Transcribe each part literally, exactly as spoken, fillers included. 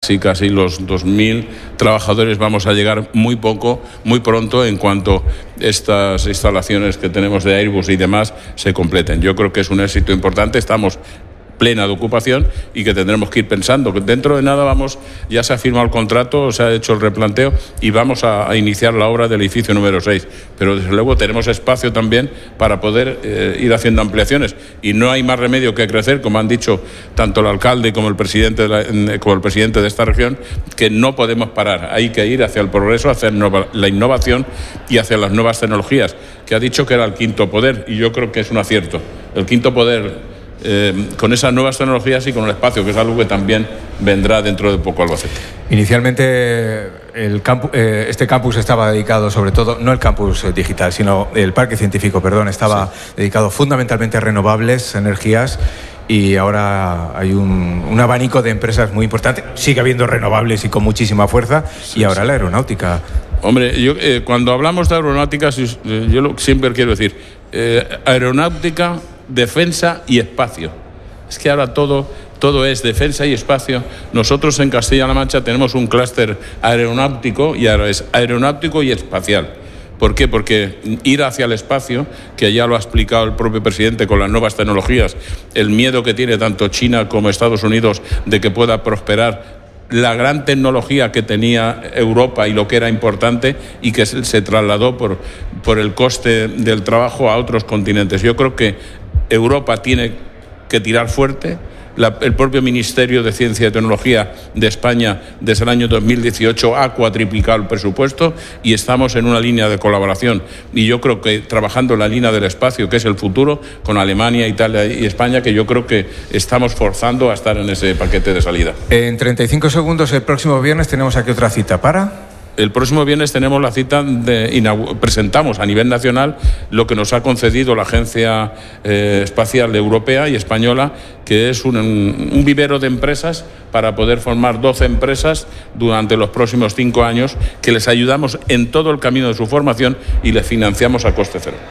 Sí, casi los dos mil trabajadores vamos a llegar muy poco, muy pronto en cuanto estas instalaciones que tenemos de Airbus y demás se completen. Yo creo que es un éxito importante, estamos plena de ocupación y que tendremos que ir pensando que dentro de nada vamos, ya se ha firmado el contrato, se ha hecho el replanteo y vamos a, a iniciar la obra del edificio número seis, pero desde luego tenemos espacio también para poder eh, ir haciendo ampliaciones y no hay más remedio que crecer, como han dicho tanto el alcalde como el presidente de la, como el presidente de esta región, que no podemos parar, hay que ir hacia el progreso, hacia la innovación y hacia las nuevas tecnologías, que ha dicho que era el quinto poder y yo creo que es un acierto, el quinto poder. Eh, con esas nuevas tecnologías y con el espacio, que es algo que también vendrá dentro de poco a Albacete. Inicialmente el campu- eh, este campus estaba dedicado sobre todo, no el campus digital, sino el parque científico, perdón, estaba sí. dedicado fundamentalmente a renovables energías y ahora hay un, un abanico de empresas muy importante. Sigue habiendo renovables y con muchísima fuerza sí, y ahora sí. la aeronáutica. Hombre, yo, eh, cuando hablamos de aeronáutica, yo lo, siempre quiero decir, eh, aeronáutica, defensa y espacio. Es que ahora todo, todo es defensa y espacio. Nosotros en Castilla-La Mancha tenemos un clúster aeronáutico y ahora es aeronáutico y espacial. ¿Por qué? Porque ir hacia el espacio, que ya lo ha explicado el propio presidente con las nuevas tecnologías, el miedo que tiene tanto China como Estados Unidos de que pueda prosperar la gran tecnología que tenía Europa y lo que era importante y que se, se trasladó por, por el coste del trabajo a otros continentes. Yo creo que Europa tiene que tirar fuerte. La, el propio Ministerio de Ciencia y Tecnología de España desde el año dos mil dieciocho ha cuatriplicado el presupuesto y estamos en una línea de colaboración y yo creo que trabajando en la línea del espacio, que es el futuro, con Alemania, Italia y España, que yo creo que estamos forzando a estar en ese paquete de salida. En treinta y cinco segundos el próximo viernes tenemos aquí otra cita para... El próximo viernes tenemos la cita de presentamos a nivel nacional lo que nos ha concedido la Agencia eh, Espacial Europea y Española, que es un, un vivero de empresas para poder formar doce empresas durante los próximos cinco años, que les ayudamos en todo el camino de su formación y les financiamos a coste cero.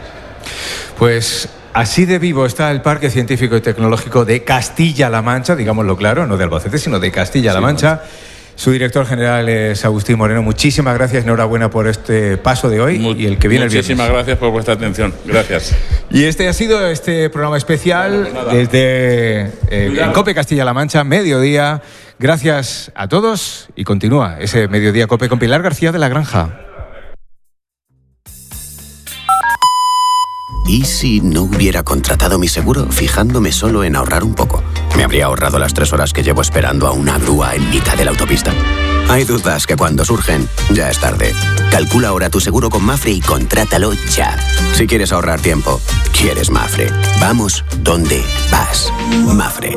Pues así de vivo está el Parque Científico y Tecnológico de Castilla-La Mancha, digámoslo claro, no de Albacete, sino de Castilla-La Mancha. Sí, su director general es Agustín Moreno. Muchísimas gracias, enhorabuena por este paso de hoy Mu- y el que viene el viernes. Muchísimas gracias por vuestra atención. Gracias. Y este ha sido este programa especial no, desde eh, COPE Castilla-La Mancha, mediodía. Gracias a todos y continúa ese mediodía COPE con Pilar García de la Granja. ¿Y si no hubiera contratado mi seguro fijándome solo en ahorrar un poco? ¿Me habría ahorrado las tres horas que llevo esperando a una grúa en mitad de la autopista? Hay dudas que cuando surgen, ya es tarde. Calcula ahora tu seguro con Mafre y contrátalo ya. Si quieres ahorrar tiempo, quieres Mafre. Vamos donde vas. Mafre.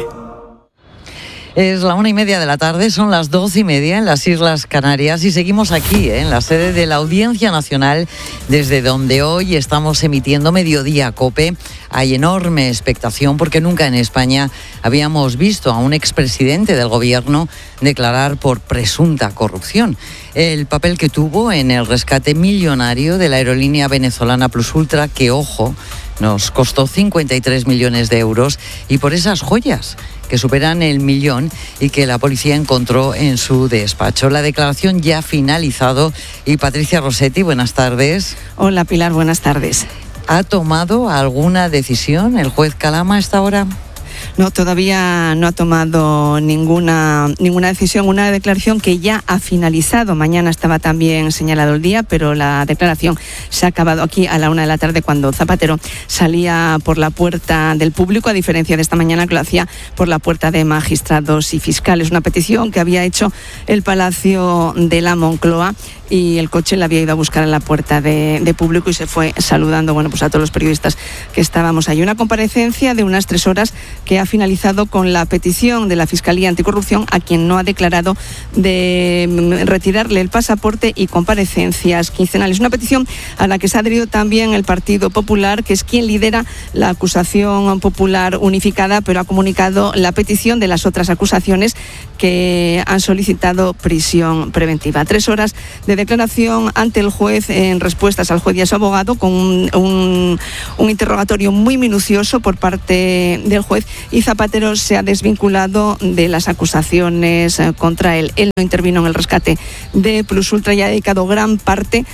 Es la una y media de la tarde, son las doce y media en las Islas Canarias y seguimos aquí, ¿eh? en la sede de la Audiencia Nacional, desde donde hoy estamos emitiendo Mediodía COPE. Hay enorme expectación porque nunca en España habíamos visto a un expresidente del gobierno declarar por presunta corrupción. El papel que tuvo en el rescate millonario de la aerolínea venezolana Plus Ultra, que, ojo, nos costó cincuenta y tres millones de euros, y por esas joyas que superan el millón y que la policía encontró en su despacho. La declaración ya ha finalizado y Patricia Rossetti, buenas tardes. Hola Pilar, buenas tardes. ¿Ha tomado alguna decisión el juez Calama a esta hora? No, todavía no ha tomado ninguna, ninguna decisión, una declaración que ya ha finalizado. Mañana estaba también señalado el día, pero la declaración se ha acabado aquí a la una de la tarde cuando Zapatero salía por la puerta del público, a diferencia de esta mañana que lo hacía por la puerta de magistrados y fiscales. Una petición que había hecho el Palacio de la Moncloa y el coche le había ido a buscar en la puerta de, de público y se fue saludando, bueno, pues a todos los periodistas que estábamos ahí. Una comparecencia de unas tres horas que ha finalizado con la petición de la Fiscalía Anticorrupción, a quien no ha declarado, de retirarle el pasaporte y comparecencias quincenales. Una petición a la que se ha adherido también el Partido Popular, que es quien lidera la acusación popular unificada, pero ha comunicado la petición de las otras acusaciones que han solicitado prisión preventiva. Tres horas de declaración ante el juez en respuestas al juez y a su abogado, con un, un, un interrogatorio muy minucioso por parte del juez y Zapatero se ha desvinculado de las acusaciones contra él. Él no intervino en el rescate de Plus Ultra y ha dedicado gran parte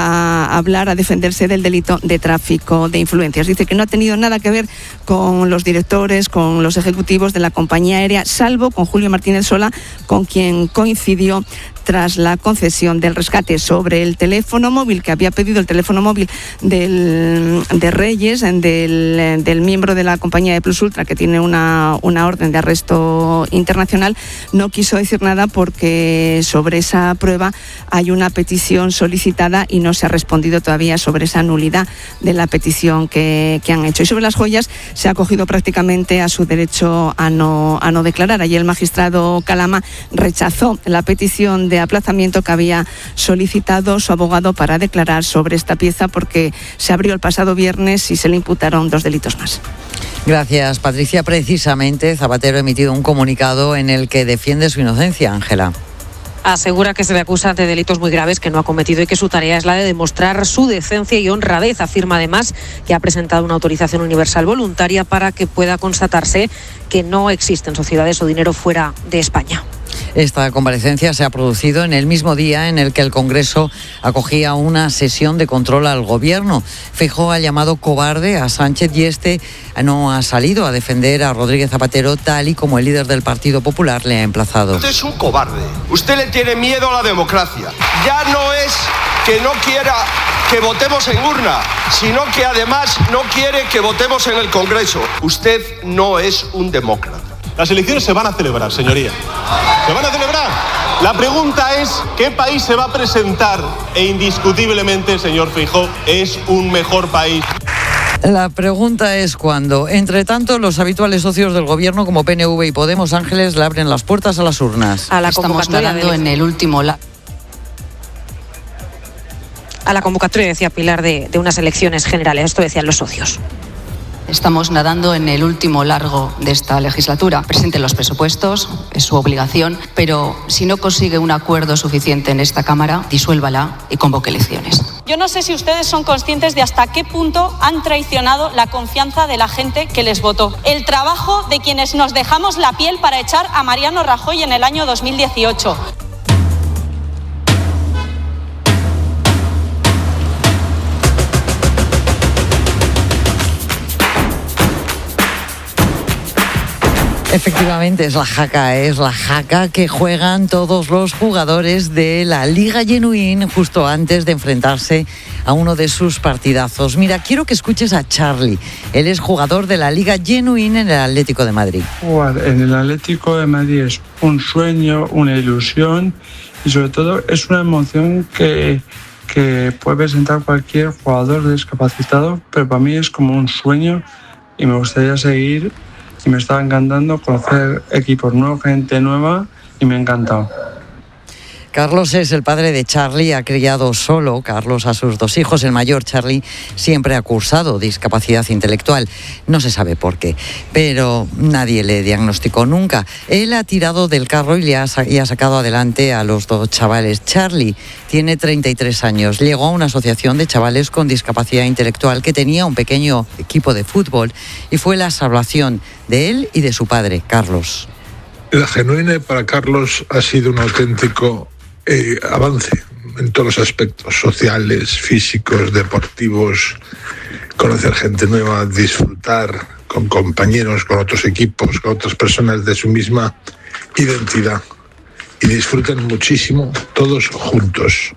a hablar, a defenderse del delito de tráfico de influencias. Dice que no ha tenido nada que ver con los directores, con los ejecutivos de la compañía aérea, salvo con Julio Martínez Sola, con quien coincidió tras la concesión del rescate. Sobre el teléfono móvil que había pedido, el teléfono móvil del, de Reyes, del, del miembro de la compañía de Plus Ultra, que tiene una, una orden de arresto internacional, no quiso decir nada porque sobre esa prueba hay una petición solicitada y no se ha respondido todavía sobre esa nulidad de la petición que, que han hecho. Y sobre las joyas se ha acogido prácticamente a su derecho a no, a no declarar. Ayer el magistrado Calama rechazó la petición de aplazamiento que había solicitado su abogado para declarar sobre esta pieza porque se abrió el pasado viernes y se le imputaron dos delitos más. Gracias, Patricia. Precisamente Zapatero ha emitido un comunicado en el que defiende su inocencia, Ángela. Asegura que se le acusa de delitos muy graves que no ha cometido y que su tarea es la de demostrar su decencia y honradez. Afirma además que ha presentado una autorización universal voluntaria para que pueda constatarse que no existen sociedades o dinero fuera de España. Esta comparecencia se ha producido en el mismo día en el que el Congreso acogía una sesión de control al Gobierno. Feijóo ha llamado cobarde a Sánchez y este no ha salido a defender a Rodríguez Zapatero tal y como el líder del Partido Popular le ha emplazado. Usted es un cobarde. Usted le tiene miedo a la democracia. Ya no es que no quiera que votemos en urna, sino que además no quiere que votemos en el Congreso. Usted no es un demócrata. Las elecciones se van a celebrar, señoría. Se van a celebrar. La pregunta es, ¿qué país se va a presentar? E indiscutiblemente, señor Feijóo, es un mejor país. La pregunta es cuándo. Entre tanto, los habituales socios del Gobierno como P N V y Podemos, Ángeles, le abren las puertas a las urnas. A la Estamos nadando en el último... La... A la convocatoria, decía Pilar, de, de unas elecciones generales. Esto decían los socios. Estamos nadando en el último largo de esta legislatura. Presenten los presupuestos, es su obligación, pero si no consigue un acuerdo suficiente en esta Cámara, disuélvala y convoque elecciones. Yo no sé si ustedes son conscientes de hasta qué punto han traicionado la confianza de la gente que les votó. El trabajo de quienes nos dejamos la piel para echar a Mariano Rajoy en el año dos mil dieciocho. Efectivamente, es la jaca, es la jaca que juegan todos los jugadores de la Liga Genuín justo antes de enfrentarse a uno de sus partidazos. Mira, quiero que escuches a Charlie. Él es jugador de la Liga Genuín en el Atlético de Madrid. Jugar en el Atlético de Madrid es un sueño, una ilusión y sobre todo es una emoción que, que puede presentar cualquier jugador discapacitado, pero para mí es como un sueño y me gustaría seguir. Y me estaba encantando conocer equipos nuevos, gente nueva y me ha encantado. Carlos es el padre de Charlie, ha criado solo Carlos a sus dos hijos. El mayor, Charlie, siempre ha cursado discapacidad intelectual. No se sabe por qué, pero nadie le diagnosticó nunca. Él ha tirado del carro y, le ha, y ha sacado adelante a los dos chavales. Charlie tiene treinta y tres años. Llegó a una asociación de chavales con discapacidad intelectual que tenía un pequeño equipo de fútbol y fue la salvación de él y de su padre, Carlos. La Genuine para Carlos ha sido un auténtico eh, avance en todos los aspectos sociales, físicos, deportivos, conocer gente nueva, disfrutar con compañeros, con otros equipos, con otras personas de su misma identidad y disfrutan muchísimo todos juntos.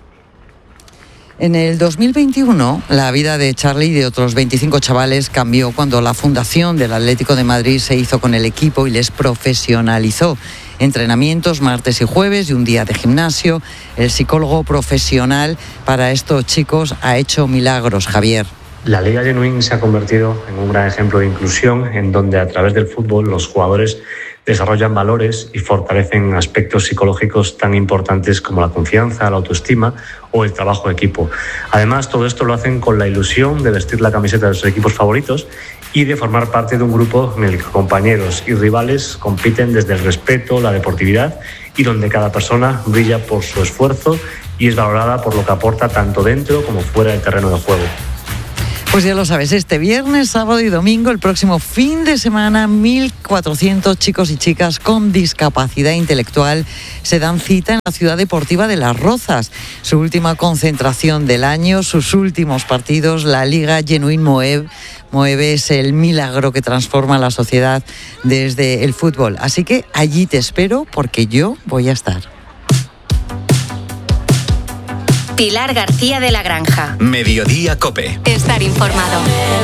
En el dos mil veintiuno, la vida de Charlie y de otros veinticinco chavales cambió cuando la fundación del Atlético de Madrid se hizo con el equipo y les profesionalizó. Entrenamientos martes y jueves y un día de gimnasio. El psicólogo profesional para estos chicos ha hecho milagros, Javier. La Liga Genuín se ha convertido en un gran ejemplo de inclusión en donde a través del fútbol los jugadores desarrollan valores y fortalecen aspectos psicológicos tan importantes como la confianza, la autoestima o el trabajo de equipo. Además, todo esto lo hacen con la ilusión de vestir la camiseta de sus equipos favoritos y de formar parte de un grupo en el que compañeros y rivales compiten desde el respeto, la deportividad y donde cada persona brilla por su esfuerzo y es valorada por lo que aporta tanto dentro como fuera del terreno de juego. Pues ya lo sabes, este viernes, sábado y domingo, el próximo fin de semana, mil cuatrocientos chicos y chicas con discapacidad intelectual se dan cita en la Ciudad Deportiva de Las Rozas. Su última concentración del año, sus últimos partidos, la Liga Genuine Moeb. Moeb es el milagro que transforma la sociedad desde el fútbol. Así que allí te espero porque yo voy a estar. Pilar García de la Granja. Mediodía COPE. Estar informado.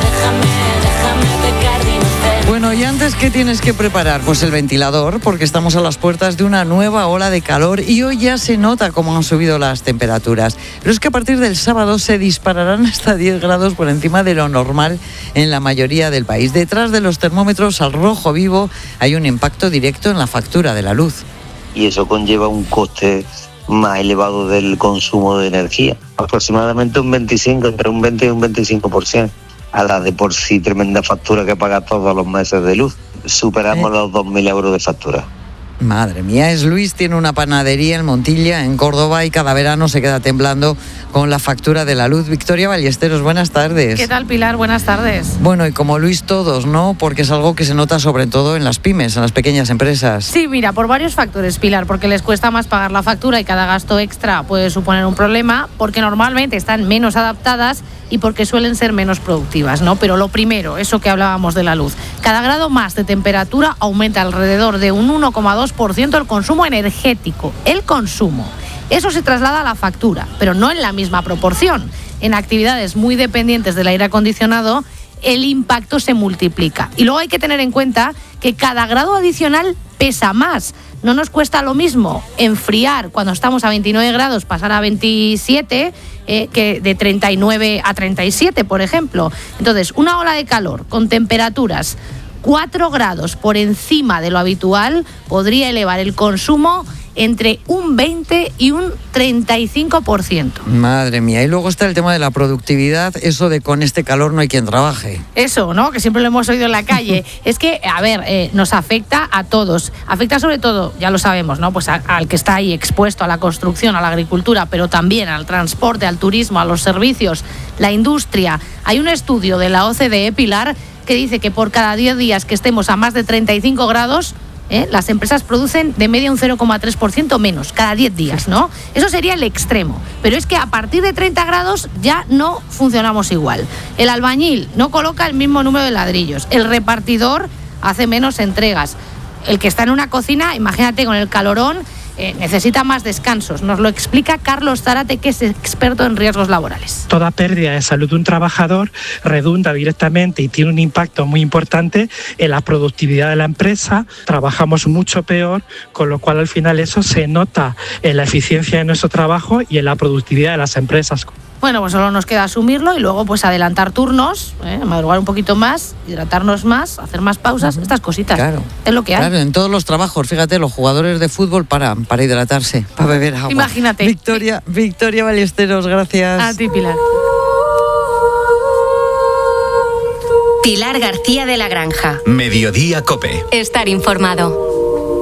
Bueno, y antes, ¿qué tienes que preparar? Pues el ventilador, porque estamos a las puertas de una nueva ola de calor y hoy ya se nota cómo han subido las temperaturas. Pero es que a partir del sábado se dispararán hasta diez grados por encima de lo normal en la mayoría del país. Detrás de los termómetros al rojo vivo hay un impacto directo en la factura de la luz. Y eso conlleva un coste más elevado del consumo de energía, aproximadamente un veinticinco, entre un veinte y un veinticinco por ciento, a la de por sí tremenda factura que paga todos los meses de luz. Superamos eh. los dos mil euros de factura. Madre mía, es Luis, tiene una panadería en Montilla, en Córdoba, y cada verano se queda temblando con la factura de la luz. Victoria Ballesteros, buenas tardes. ¿Qué tal, Pilar? Buenas tardes. Bueno, y como Luis todos, ¿no? Porque es algo que se nota sobre todo en las pymes, en las pequeñas empresas. Sí, mira, por varios factores, Pilar, porque les cuesta más pagar la factura y cada gasto extra puede suponer un problema, porque normalmente están menos adaptadas y porque suelen ser menos productivas, ¿no? Pero lo primero, eso que hablábamos de la luz. Cada grado más de temperatura aumenta alrededor de un uno coma dos por ciento el consumo energético. El consumo. Eso se traslada a la factura, pero no en la misma proporción. En actividades muy dependientes del aire acondicionado, el impacto se multiplica. Y luego hay que tener en cuenta que cada grado adicional pesa más. No nos cuesta lo mismo enfriar cuando estamos a veintinueve grados, pasar a veintisiete, eh, que de treinta y nueve a treinta y siete, por ejemplo. Entonces, una ola de calor con temperaturas cuatro grados por encima de lo habitual podría elevar el consumo entre un veinte y un treinta y cinco por ciento. Madre mía, y luego está el tema de la productividad, eso de con este calor no hay quien trabaje. Eso, ¿no? Que siempre lo hemos oído en la calle. Es que, a ver, eh, nos afecta a todos. Afecta sobre todo, ya lo sabemos, ¿no? Pues a, al que está ahí expuesto a la construcción, a la agricultura, pero también al transporte, al turismo, a los servicios, la industria. Hay un estudio de la O C D E, Pilar, que dice que por cada diez días que estemos a más de treinta y cinco grados, ¿eh? las empresas producen de media un cero coma tres por ciento menos cada diez días, ¿no? Eso sería el extremo. Pero es que a partir de treinta grados ya no funcionamos igual. El albañil no coloca el mismo número de ladrillos. El repartidor hace menos entregas. El que está en una cocina, imagínate con el calorón, Eh, necesita más descansos. Nos lo explica Carlos Zárate, que es experto en riesgos laborales. Toda pérdida de salud de un trabajador redunda directamente y tiene un impacto muy importante en la productividad de la empresa. Trabajamos mucho peor, con lo cual al final eso se nota en la eficiencia de nuestro trabajo y en la productividad de las empresas. Bueno, pues solo nos queda asumirlo y luego pues adelantar turnos, ¿eh? madrugar un poquito más, hidratarnos más, hacer más pausas, uh-huh. estas cositas. Claro. Es lo que hay. Claro, en todos los trabajos, fíjate, los jugadores de fútbol paran para hidratarse, para beber agua. Imagínate. Victoria, Victoria Ballesteros, gracias. A ti, Pilar. Pilar García de la Granja. Mediodía COPE. Estar informado.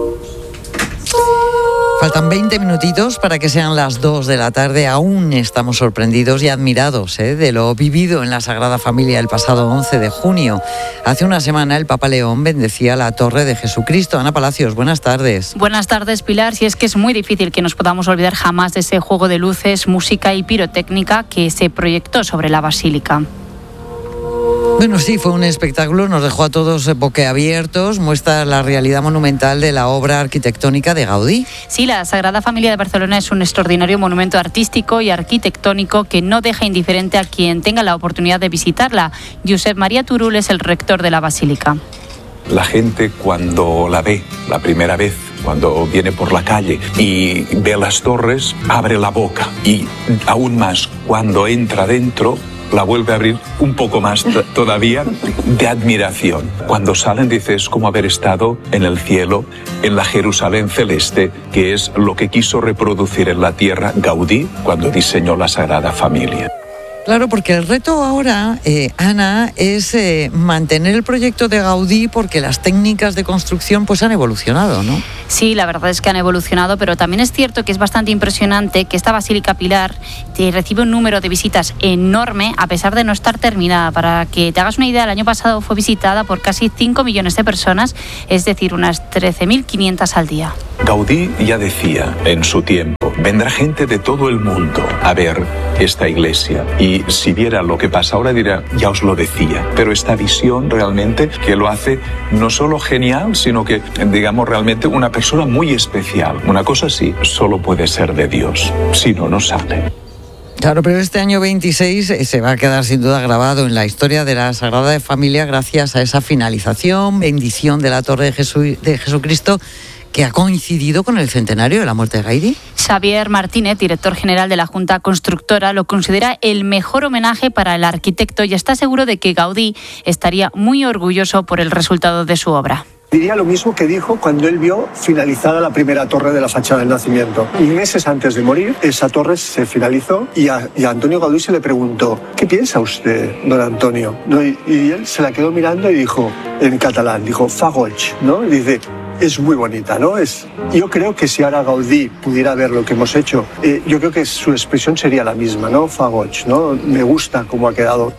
Faltan veinte minutitos para que sean las dos de la tarde. Aún estamos sorprendidos y admirados ¿eh? de lo vivido en la Sagrada Familia el pasado once de junio. Hace una semana el Papa León bendecía la Torre de Jesucristo. Ana Palacios, buenas tardes. Buenas tardes, Pilar. Si es que es muy difícil que nos podamos olvidar jamás de ese juego de luces, música y pirotécnica que se proyectó sobre la basílica. Bueno, sí, fue un espectáculo, nos dejó a todos boquiabiertos, muestra la realidad monumental de la obra arquitectónica de Gaudí. Sí, la Sagrada Familia de Barcelona es un extraordinario monumento artístico y arquitectónico que no deja indiferente a quien tenga la oportunidad de visitarla. Josep María Turull es el rector de la basílica. La gente cuando la ve la primera vez, cuando viene por la calle y ve las torres, abre la boca y aún más cuando entra dentro, la vuelve a abrir un poco más t- todavía de admiración. Cuando salen dice, es como haber estado en el cielo, en la Jerusalén celeste, que es lo que quiso reproducir en la tierra Gaudí cuando diseñó la Sagrada Familia. Claro, porque el reto ahora, eh, Ana, es eh, mantener el proyecto de Gaudí porque las técnicas de construcción pues han evolucionado, ¿no? Sí, la verdad es que han evolucionado, pero también es cierto que es bastante impresionante que esta Basílica Pilar recibe un número de visitas enorme a pesar de no estar terminada. Para que te hagas una idea, el año pasado fue visitada por casi cinco millones de personas, es decir, unas trece mil quinientas al día. Gaudí ya decía en su tiempo, vendrá gente de todo el mundo a ver esta iglesia y si viera lo que pasa ahora dirá, ya os lo decía, pero esta visión realmente que lo hace no solo genial, sino que digamos realmente una persona muy especial. Una cosa así solo puede ser de Dios, si no, no sale. Claro, pero este año veintiséis se va a quedar sin duda grabado en la historia de la Sagrada Familia gracias a esa finalización, bendición de la Torre de, Jesu- de Jesucristo, que ha coincidido con el centenario de la muerte de Gaudí. Xavier Martínez, director general de la Junta Constructora, lo considera el mejor homenaje para el arquitecto y está seguro de que Gaudí estaría muy orgulloso por el resultado de su obra. Diría lo mismo que dijo cuando él vio finalizada la primera torre de la fachada del Nacimiento. Y meses antes de morir, esa torre se finalizó y a, y a Antonio Gaudí se le preguntó, ¿qué piensa usted, don Antonio? ¿No? Y, y él se la quedó mirando y dijo, en catalán, dijo, fa goig, ¿no? Y dice, es muy bonita, ¿no? Es, yo creo que si ahora Gaudí pudiera ver lo que hemos hecho, eh, yo creo que su expresión sería la misma, ¿no? Fa goig, ¿no? Me gusta cómo ha quedado.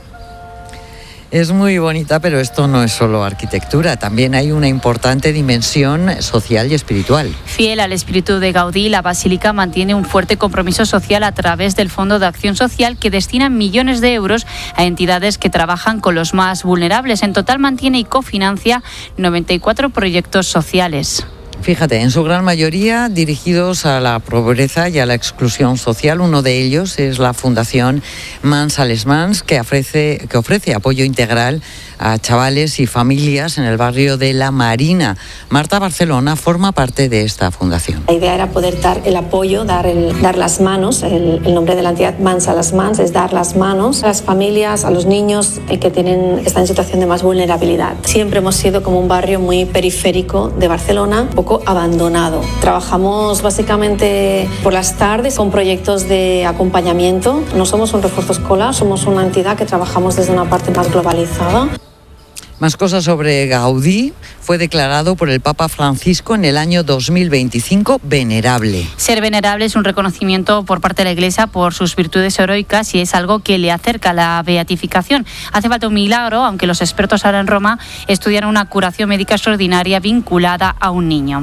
Es muy bonita, pero esto no es solo arquitectura, también hay una importante dimensión social y espiritual. Fiel al espíritu de Gaudí, la Basílica mantiene un fuerte compromiso social a través del Fondo de Acción Social que destina millones de euros a entidades que trabajan con los más vulnerables. En total mantiene y cofinancia noventa y cuatro proyectos sociales. Fíjate, en su gran mayoría dirigidos a la pobreza y a la exclusión social. Uno de ellos es la Fundación Mans a les Mans, que ofrece, que ofrece apoyo integral a chavales y familias en el barrio de La Marina. Marta Barcelona forma parte de esta fundación. La idea era poder dar el apoyo, dar, el, dar las manos. El, el nombre de la entidad Mans a las Mans es dar las manos a las familias, a los niños que tienen, están en situación de más vulnerabilidad. Siempre hemos sido como un barrio muy periférico de Barcelona, un poco abandonado. Trabajamos básicamente por las tardes con proyectos de acompañamiento. No somos un refuerzo escolar, somos una entidad que trabajamos desde una parte más globalizada. Más cosas sobre Gaudí. Fue declarado por el Papa Francisco en el año dos mil veinticinco venerable. Ser venerable es un reconocimiento por parte de la Iglesia por sus virtudes heroicas y es algo que le acerca a la beatificación. Hace falta un milagro, aunque los expertos ahora en Roma estudian una curación médica extraordinaria vinculada a un niño.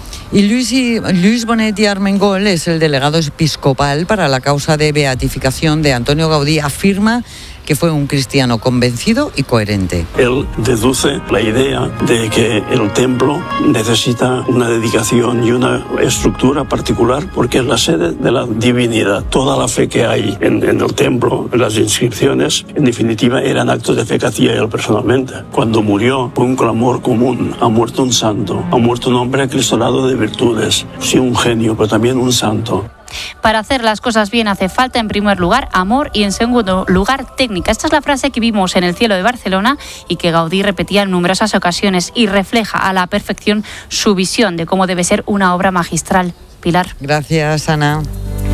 Y Luis, y Luis Bonetti Armengol es el delegado episcopal para la causa de beatificación de Antonio Gaudí. Afirma que fue un cristiano convencido y coherente. Él deduce la idea de que el templo necesita una dedicación y una estructura particular porque es la sede de la divinidad. Toda la fe que hay en, en el templo, en las inscripciones, en definitiva eran actos de fe que hacía él personalmente. Cuando murió fue un clamor común, ha muerto un santo, ha muerto un hombre acristalado de virtudes, sí un genio, pero también un santo. Para hacer las cosas bien hace falta, en primer lugar, amor y, en segundo lugar, técnica. Esta es la frase que vimos en el cielo de Barcelona y que Gaudí repetía en numerosas ocasiones y refleja a la perfección su visión de cómo debe ser una obra magistral. Pilar. Gracias, Ana.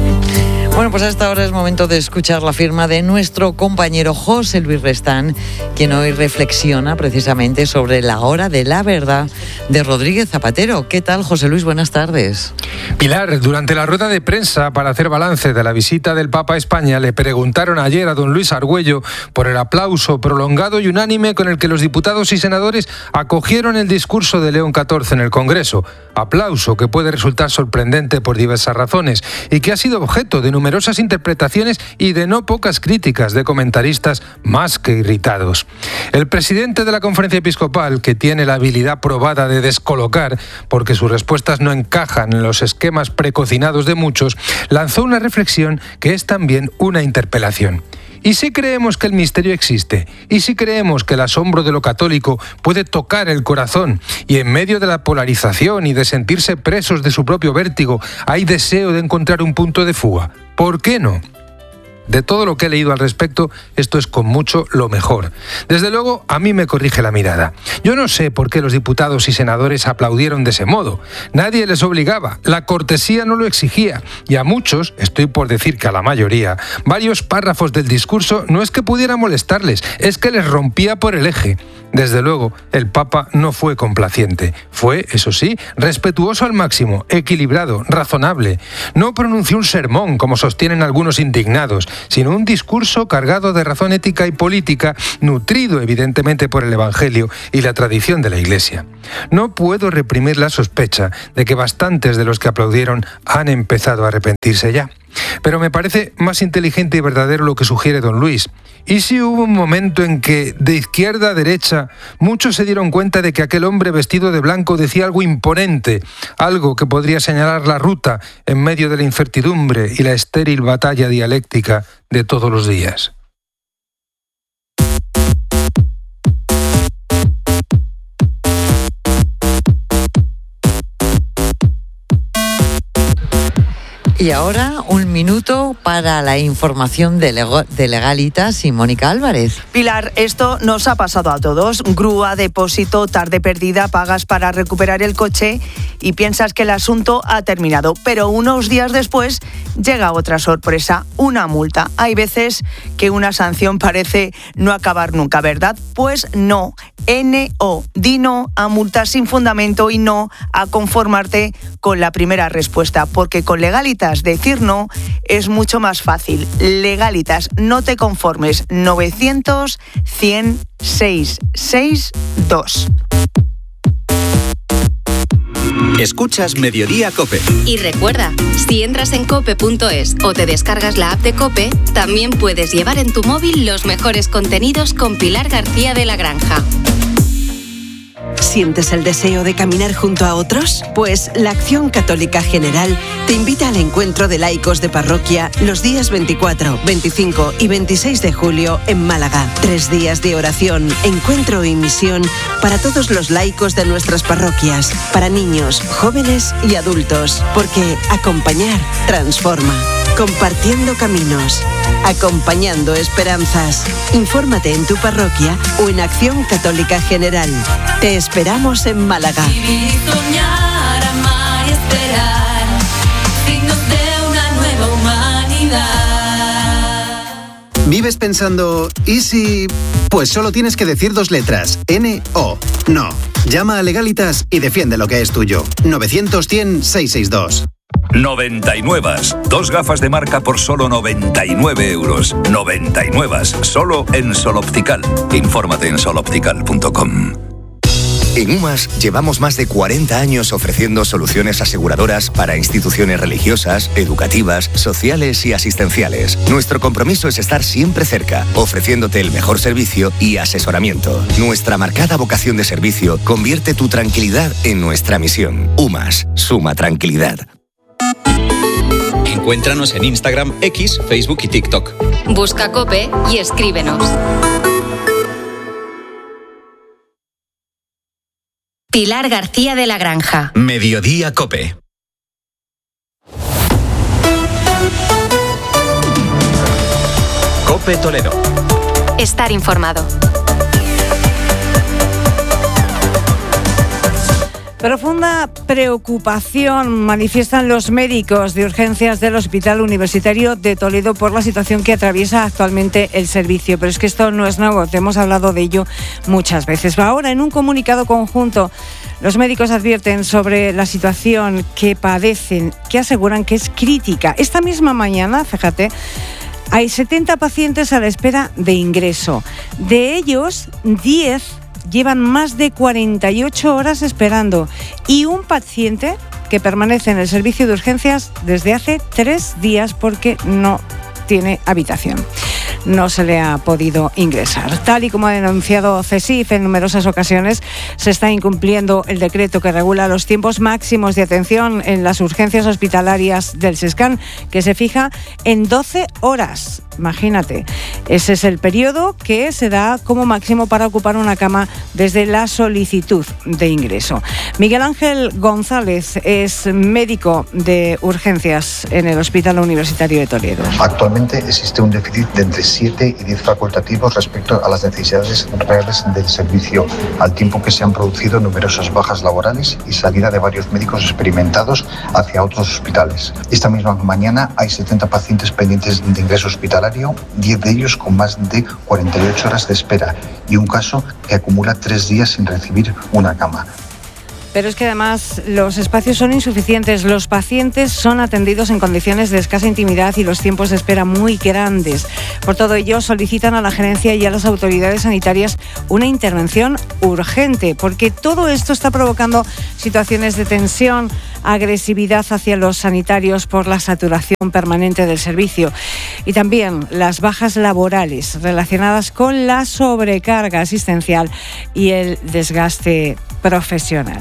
Bueno, pues hasta ahora es momento de escuchar la firma de nuestro compañero José Luis Restán, quien hoy reflexiona precisamente sobre la hora de la verdad de Rodríguez Zapatero. ¿Qué tal, José Luis? Buenas tardes. Pilar, durante la rueda de prensa para hacer balance de la visita del Papa a España, le preguntaron ayer a don Luis Argüello por el aplauso prolongado y unánime con el que los diputados y senadores acogieron el discurso de León catorce en el Congreso. Aplauso que puede resultar sorprendente por diversas razones y que ha sido objeto de numerosas interpretaciones y de no pocas críticas de comentaristas más que irritados. El presidente de la Conferencia Episcopal, que tiene la habilidad probada de descolocar, porque sus respuestas no encajan en los esquemas precocinados de muchos, lanzó una reflexión que es también una interpelación. ¿Y si creemos que el misterio existe? ¿Y si creemos que el asombro de lo católico puede tocar el corazón? Y en medio de la polarización y de sentirse presos de su propio vértigo, ¿hay deseo de encontrar un punto de fuga? ¿Por qué no? De todo lo que he leído al respecto, esto es con mucho lo mejor. Desde luego, a mí me corrige la mirada. Yo no sé por qué los diputados y senadores aplaudieron de ese modo. Nadie les obligaba, la cortesía no lo exigía. Y a muchos, estoy por decir que a la mayoría, varios párrafos del discurso no es que pudiera molestarles, es que les rompía por el eje. Desde luego, el Papa no fue complaciente. Fue, eso sí, respetuoso al máximo, equilibrado, razonable. No pronunció un sermón, como sostienen algunos indignados, sino un discurso cargado de razón ética y política, nutrido evidentemente por el Evangelio y la tradición de la Iglesia. No puedo reprimir la sospecha de que bastantes de los que aplaudieron han empezado a arrepentirse ya. Pero me parece más inteligente y verdadero lo que sugiere don Luis. ¿Y si hubo un momento en que, de izquierda a derecha, muchos se dieron cuenta de que aquel hombre vestido de blanco decía algo imponente, algo que podría señalar la ruta en medio de la incertidumbre y la estéril batalla dialéctica de todos los días? Y ahora un minuto para la información de, Lego, de Legalitas y Mónica Álvarez. Pilar, esto nos ha pasado a todos. Grúa, depósito, tarde perdida, pagas para recuperar el coche y piensas que el asunto ha terminado. Pero unos días después llega otra sorpresa, una multa. Hay veces que una sanción parece no acabar nunca, ¿verdad? Pues no. N O. Di no a multas sin fundamento y no a conformarte con la primera respuesta, porque con Legalitas decir no es mucho más fácil. Legalitas, no te conformes. novecientos, cien, seiscientos sesenta y dos. Escuchas Mediodía COPE. Y recuerda, si entras en cope punto es o te descargas la app de COPE, también puedes llevar en tu móvil los mejores contenidos con Pilar García de la Granja. ¿Sientes el deseo de caminar junto a otros? Pues la Acción Católica General te invita al encuentro de laicos de parroquia los días veinticuatro, veinticinco y veintiséis de julio en Málaga. Tres días de oración, encuentro y misión para todos los laicos de nuestras parroquias, para niños, jóvenes y adultos, porque acompañar transforma. Compartiendo caminos, acompañando esperanzas. Infórmate en tu parroquia o en Acción Católica General. Te esperamos en Málaga. Vivir, soñar, amar y esperar, signos de una nueva humanidad. ¿Vives pensando, ¿y si...? Pues solo tienes que decir dos letras, N O. No. Llama a Legalitas y defiende lo que es tuyo. novecientos, cien, seiscientos sesenta y dos. noventa y nueve. Dos gafas de marca por solo noventa y nueve euros. noventa y nueve. Solo en Sol Optical. Infórmate en sol optical punto com. En UMAS llevamos más de cuarenta años ofreciendo soluciones aseguradoras para instituciones religiosas, educativas, sociales y asistenciales. Nuestro compromiso es estar siempre cerca, ofreciéndote el mejor servicio y asesoramiento. Nuestra marcada vocación de servicio convierte tu tranquilidad en nuestra misión. UMAS, suma tranquilidad. Encuéntranos en Instagram, X, Facebook y TikTok. Busca COPE y escríbenos. Pilar García de la Granja. Mediodía COPE. COPE Toledo. Estar informado. Profunda preocupación manifiestan los médicos de urgencias del Hospital Universitario de Toledo por la situación que atraviesa actualmente el servicio. Pero es que esto no es nuevo, te hemos hablado de ello muchas veces. Ahora, en un comunicado conjunto, los médicos advierten sobre la situación que padecen, que aseguran que es crítica. Esta misma mañana, fíjate, hay setenta pacientes a la espera de ingreso. De ellos, diez llevan más de cuarenta y ocho horas esperando y un paciente que permanece en el servicio de urgencias desde hace tres días porque no tiene habitación. no se le ha podido ingresar. Tal y como ha denunciado CESIF en numerosas ocasiones, se está incumpliendo el decreto que regula los tiempos máximos de atención en las urgencias hospitalarias del SESCAN, que se fija en doce horas. Imagínate, ese es el periodo que se da como máximo para ocupar una cama desde la solicitud de ingreso. Miguel Ángel González es médico de urgencias en el Hospital Universitario de Toledo. Actualmente existe un déficit de entre siete y diez facultativos respecto a las necesidades reales del servicio, al tiempo que se han producido numerosas bajas laborales y salida de varios médicos experimentados hacia otros hospitales. Esta misma mañana hay setenta pacientes pendientes de ingreso hospitalario, diez de ellos con más de cuarenta y ocho horas de espera y un caso que acumula tres días sin recibir una cama. Pero es que además los espacios son insuficientes, los pacientes son atendidos en condiciones de escasa intimidad y los tiempos de espera muy grandes. Por todo ello, solicitan a la gerencia y a las autoridades sanitarias una intervención urgente, porque todo esto está provocando situaciones de tensión, agresividad hacia los sanitarios por la saturación permanente del servicio y también las bajas laborales relacionadas con la sobrecarga asistencial y el desgaste profesional.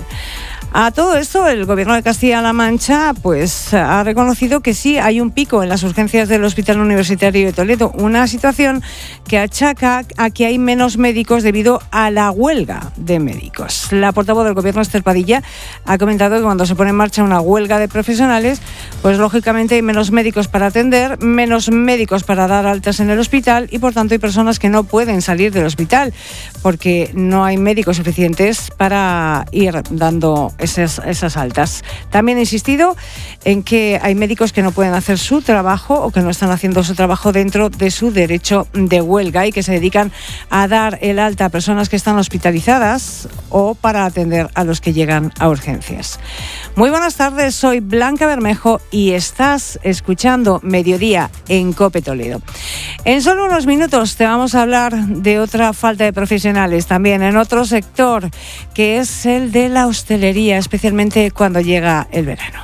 A todo esto, el Gobierno de Castilla-La Mancha pues ha reconocido que sí hay un pico en las urgencias del Hospital Universitario de Toledo, una situación que achaca a que hay menos médicos debido a la huelga de médicos. La portavoz del Gobierno, Esther Padilla, ha comentado que cuando se pone en marcha una huelga de profesionales, pues lógicamente hay menos médicos para atender, menos médicos para dar altas en el hospital y por tanto hay personas que no pueden salir del hospital porque no hay médicos suficientes para ir dando Esas, esas altas. También ha insistido en que hay médicos que no pueden hacer su trabajo o que no están haciendo su trabajo dentro de su derecho de huelga y que se dedican a dar el alta a personas que están hospitalizadas o para atender a los que llegan a urgencias. Muy buenas tardes, soy Blanca Bermejo y estás escuchando Mediodía en COPE Toledo. En solo unos minutos te vamos a hablar de otra falta de profesionales también en otro sector, que es el de la hostelería, especialmente cuando llega el verano.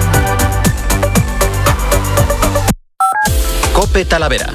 COPE Talavera.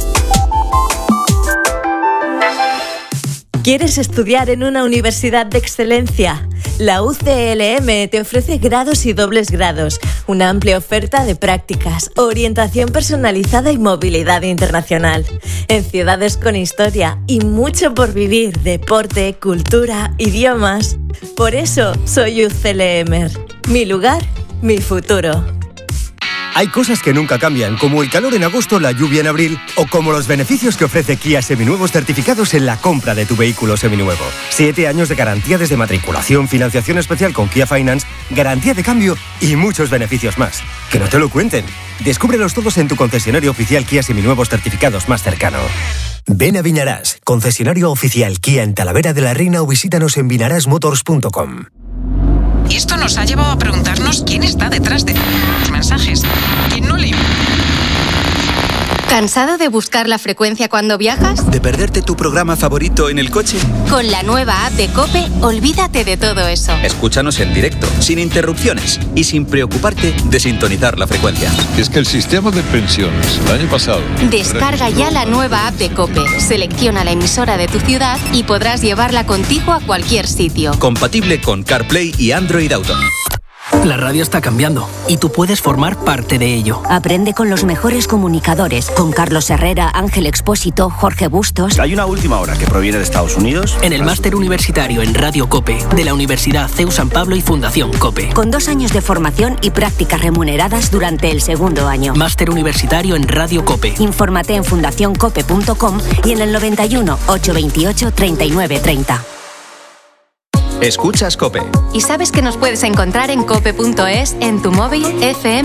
¿Quieres estudiar en una universidad de excelencia? La U C L M te ofrece grados y dobles grados, una amplia oferta de prácticas, orientación personalizada y movilidad internacional. En ciudades con historia y mucho por vivir, deporte, cultura, idiomas. Por eso soy U C L M. Mi lugar, mi futuro. Hay cosas que nunca cambian, como el calor en agosto, la lluvia en abril, o como los beneficios que ofrece Kia Seminuevos certificados en la compra de tu vehículo seminuevo. Siete años de garantía desde matriculación, financiación especial con Kia Finance, garantía de cambio y muchos beneficios más. Que no te lo cuenten. Descúbrelos todos en tu concesionario oficial Kia Seminuevos certificados más cercano. Ven a Vinarás, concesionario oficial Kia en Talavera de la Reina, o visítanos en vinarás motors punto com. Y esto nos ha llevado a preguntarnos quién está detrás de los mensajes. ¿Quién no le... ¿Cansado de buscar la frecuencia cuando viajas? ¿De perderte tu programa favorito en el coche? Con la nueva app de COPE, olvídate de todo eso. Escúchanos en directo, sin interrupciones y sin preocuparte de sintonizar la frecuencia. Es que el sistema de pensiones el año pasado... Descarga ya la nueva app de COPE, selecciona la emisora de tu ciudad y podrás llevarla contigo a cualquier sitio. Compatible con CarPlay y Android Auto. La radio está cambiando y tú puedes formar parte de ello. Aprende con los mejores comunicadores, con Carlos Herrera, Ángel Expósito, Jorge Bustos. Hay una última hora que proviene de Estados Unidos. En el máster universitario en Radio COPE de la Universidad C E U San Pablo y Fundación COPE. Con dos años de formación y prácticas remuneradas durante el segundo año. Máster universitario en Radio COPE. Infórmate en fundación cope punto com y en el noventa y uno, ochocientos veintiocho, treinta y nueve treinta. Escuchas COPE. ¿Y sabes que nos puedes encontrar en cope punto es, en tu móvil, F M